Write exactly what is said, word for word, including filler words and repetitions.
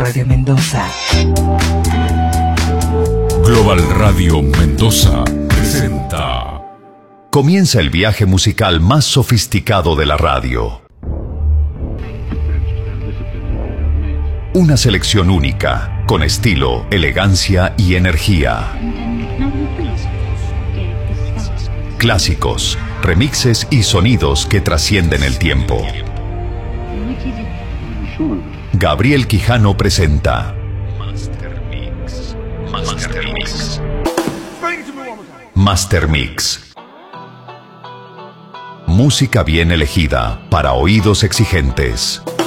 Radio Mendoza. Global Radio Mendoza presenta. Comienza el viaje musical más sofisticado de la radio. Una selección única, con estilo, elegancia y energía. Clásicos, remixes y sonidos que trascienden el tiempo. Gabriel Quijano presenta Master Mix. Master Mix. Master Mix. Música bien elegida para oídos exigentes.